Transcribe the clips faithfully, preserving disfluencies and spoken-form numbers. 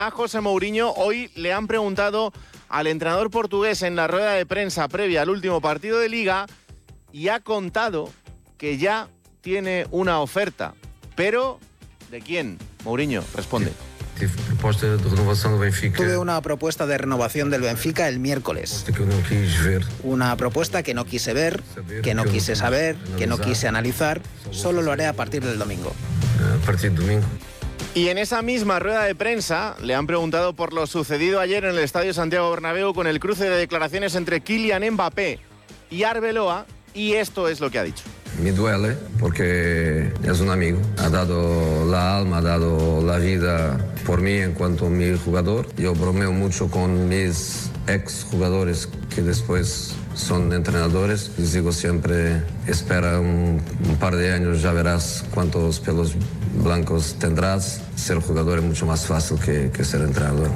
A José Mourinho hoy le han preguntado al entrenador portugués en la rueda de prensa previa al último partido de Liga y ha contado que ya tiene una oferta. Pero, ¿de quién? Mourinho responde. Tuve una propuesta de renovación del Benfica el miércoles. Una propuesta que no quise ver, que no quise saber, que no quise analizar. Solo lo haré a partir del domingo. A partir del domingo. Y en esa misma rueda de prensa le han preguntado por lo sucedido ayer en el Estadio Santiago Bernabéu con el cruce de declaraciones entre Kylian Mbappé y Arbeloa, y esto es lo que ha dicho. Me duele porque es un amigo, ha dado la alma, ha dado la vida por mí en cuanto a mi jugador. Yo bromeo mucho con mis ex jugadores que después son entrenadores. Les digo siempre, espera un, un par de años, ya verás cuántos pelos blancos tendrás. Ser jugador es mucho más fácil que, que ser entrenador.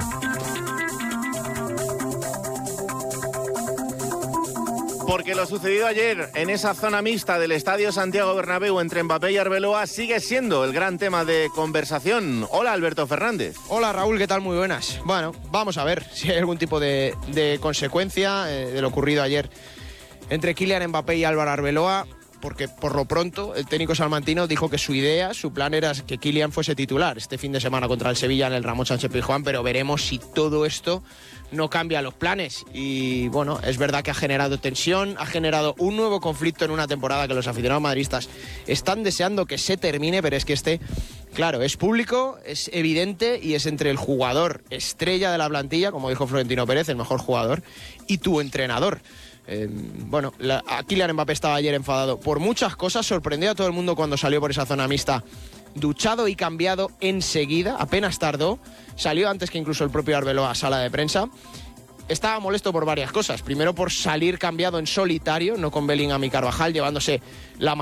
Porque lo sucedido ayer en esa zona mixta del Estadio Santiago Bernabéu entre Mbappé y Arbeloa sigue siendo el gran tema de conversación. Hola, Alberto Fernández. Hola, Raúl, ¿qué tal? Muy buenas. Bueno, vamos a ver si hay algún tipo de, de consecuencia eh, de lo ocurrido ayer entre Kylian Mbappé y Álvaro Arbeloa, porque por lo pronto el técnico salmantino dijo que su idea, su plan era que Kylian fuese titular este fin de semana contra el Sevilla en el Ramón Sánchez Pizjuán, pero veremos si todo esto no cambia los planes. Y bueno, es verdad que ha generado tensión, ha generado un nuevo conflicto en una temporada que los aficionados madridistas están deseando que se termine, pero es que este, claro, es público, es evidente y es entre el jugador estrella de la plantilla, como dijo Florentino Pérez, el mejor jugador, y tu entrenador. Eh, bueno, la, Kylian Mbappé estaba ayer enfadado por muchas cosas, sorprendió a todo el mundo cuando salió por esa zona mixta, duchado y cambiado enseguida, apenas tardó, salió antes que incluso el propio Arbeloa a sala de prensa. Estaba molesto por varias cosas, primero por salir cambiado en solitario, no con Bellingham y Carvajal, llevándose la